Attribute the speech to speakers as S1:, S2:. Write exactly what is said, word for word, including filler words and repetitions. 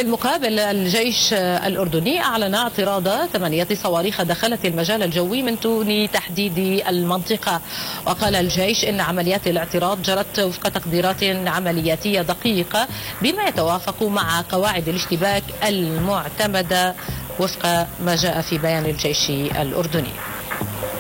S1: في المقابل الجيش الأردني أعلن اعتراض ثمانية صواريخ دخلت المجال الجوي من دون تحديد المنطقة. وقال الجيش إن عمليات الاعتراض جرت وفق تقديرات عملياتية دقيقة بما يتوافق مع قواعد الاشتباك المعتمدة وفق ما جاء في بيان الجيش الأردني.